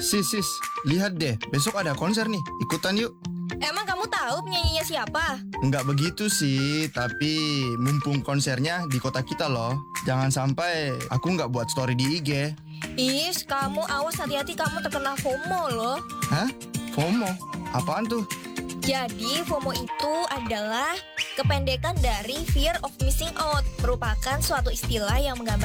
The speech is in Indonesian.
Sis, lihat deh, besok ada konser nih, ikutan yuk. Emang kamu tahu penyanyinya siapa? Nggak begitu sih, tapi mumpung konsernya di kota kita loh. Jangan sampai aku nggak buat story di IG. Is, kamu awas hati-hati kamu terkena FOMO loh. Hah? FOMO? Apaan tuh? Jadi FOMO itu adalah kependekan dari fear of missing out, merupakan suatu istilah yang menggambarkan